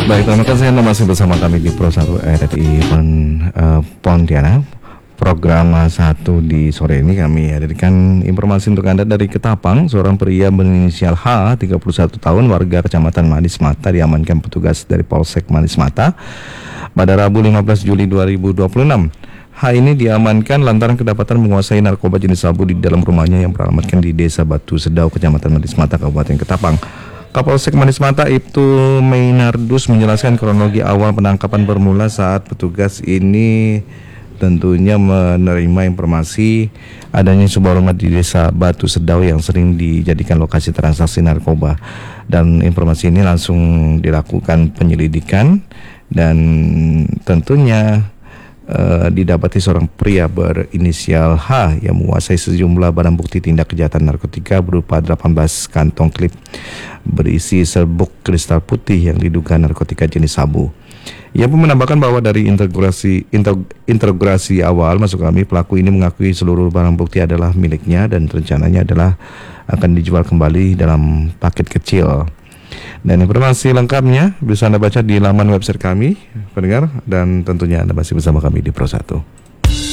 Baik, terima kasih Anda masih bersama kami di Pro 1 RRI Pontianak. Program 1 di sore ini kami hadirkan informasi untuk Anda dari Ketapang. Seorang pria berinisial H, 31 tahun, warga Kecamatan Manis Mata diamankan petugas dari Polsek Manis Mata pada Rabu 15 Juli 2026. H ini diamankan lantaran kedapatan menguasai narkoba jenis sabu di dalam rumahnya yang beralamatkan di Desa Batu Sedau, Kecamatan Manis Mata, Kabupaten Ketapang. Kapolsek Manis Mata Ibtu Mainardus menjelaskan kronologi awal penangkapan bermula saat petugas ini tentunya menerima informasi adanya sebuah rumah di Desa Batu Sedau yang sering dijadikan lokasi transaksi narkoba, dan informasi ini langsung dilakukan penyelidikan dan tentunya didapati seorang pria berinisial H yang menguasai sejumlah barang bukti tindak kejahatan narkotika berupa 18 kantong klip berisi serbuk kristal putih yang diduga narkotika jenis sabu. Ia pun menambahkan bahwa dari integrasi awal masuk kami, pelaku ini mengakui seluruh barang bukti adalah miliknya dan rencananya adalah akan dijual kembali dalam paket kecil. Dan informasi lengkapnya bisa Anda baca di laman website kami, pendengar, dan tentunya Anda masih bersama kami di Pro 1.